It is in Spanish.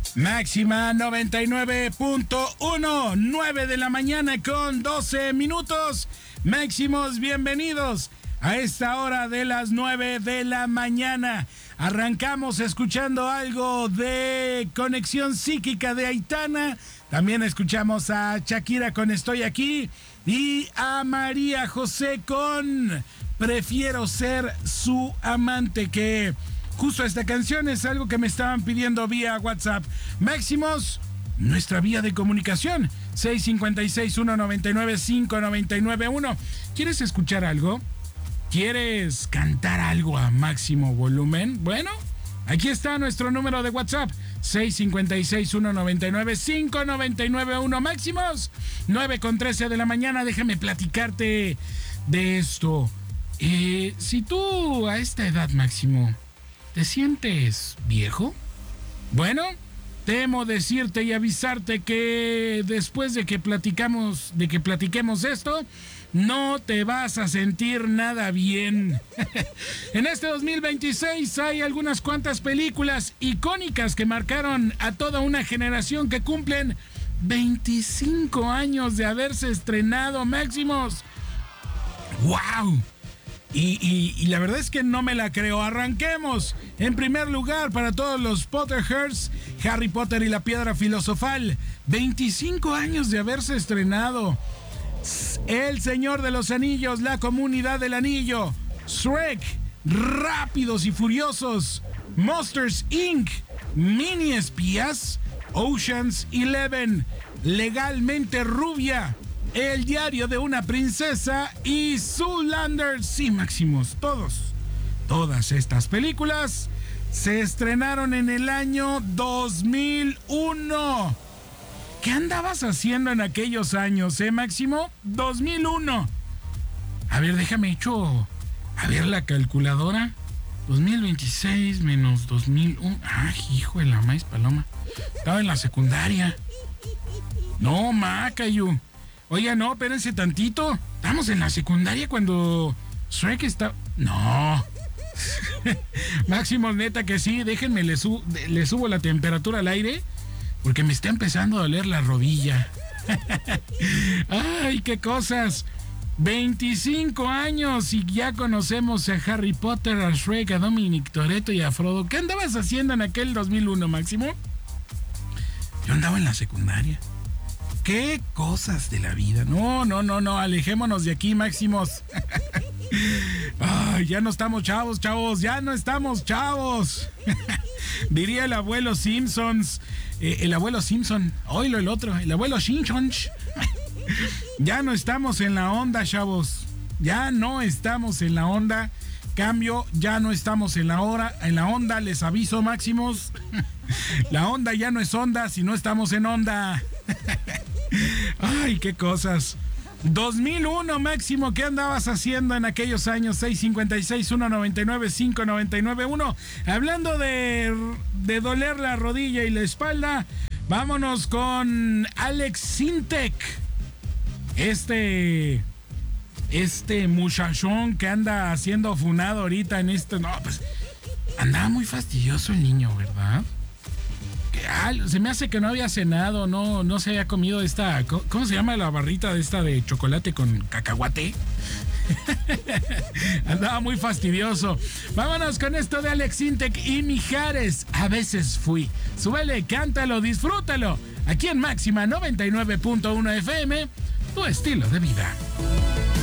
Máxima 99.1, 9 de la mañana con 12 minutos. Máximos, bienvenidos a esta hora de las 9 de la mañana. Arrancamos escuchando algo de Conexión Psíquica de Aitana. También escuchamos a Shakira con Estoy Aquí y a María José con Prefiero Ser Su Amante, que justo esta canción es algo que me estaban pidiendo vía WhatsApp. Máximos, nuestra vía de comunicación, 656-199-5991. ¿Quieres escuchar algo? ¿Quieres cantar algo a máximo volumen? Bueno, aquí está nuestro número de WhatsApp, 656-199-5991. Máximos, 9:13 de la mañana. Déjame platicarte de esto. Si tú a esta edad, Máximo, ¿te sientes viejo? Bueno, temo decirte y avisarte que después de que platiquemos esto, no te vas a sentir nada bien. En este 2026 hay algunas cuantas películas icónicas que marcaron a toda una generación que cumplen 25 años de haberse estrenado, Máximos. ¡Wow! Y la verdad es que no me la creo. Arranquemos. En primer lugar, para todos los Potterheads, Harry Potter y la Piedra Filosofal. 25 años de haberse estrenado. El Señor de los Anillos, La Comunidad del Anillo. Shrek, Rápidos y Furiosos. Monsters Inc., Mini Espías. Ocean's 11, Legalmente Rubia. El diario de una princesa y Zoolander. Sí, Máximos, todas estas películas se estrenaron en el año 2001. ¿Qué andabas haciendo en aquellos años, Máximo? 2001. A ver, déjame la calculadora. 2026 menos 2001. Ay, hijo de la maíz paloma. Estaba en la secundaria. No, Macayu. Oiga, no, espérense tantito. Estamos en la secundaria cuando Shrek está... No. Máximo, neta que sí. Déjenme, le subo la temperatura al aire porque me está empezando a doler la rodilla. Ay, qué cosas. 25 años y ya conocemos a Harry Potter, a Shrek, a Dominic Toretto y a Frodo. ¿Qué andabas haciendo en aquel 2001, Máximo? Yo andaba en la secundaria. ¿Qué cosas de la vida? No, alejémonos de aquí, Máximos. Ay, ya no estamos chavos, ya no estamos chavos. Diría el abuelo Simpsons, el abuelo Simpson, oílo el otro, el abuelo Simpsons. Ya no estamos en la onda, chavos. Ya no estamos en la onda. Cambio, ya no estamos en la onda, les aviso, Máximos. La onda ya no es onda si no estamos en onda. Ay, qué cosas. 2001, Máximo, ¿qué andabas haciendo en aquellos años? 656-199-5991. Hablando de doler la rodilla y la espalda, vámonos con Alex Sintek. Este muchachón que anda haciendo funado ahorita en esto. No, pues andaba muy fastidioso el niño, ¿verdad? Se me hace que no había cenado, no se había comido esta, ¿cómo se llama la barrita de esta de chocolate con cacahuate? Andaba muy fastidioso. Vámonos con esto de Alex Sintek y Mijares. A veces fui. Súbele, cántalo, disfrútalo. Aquí en Máxima 99.1 FM, tu estilo de vida.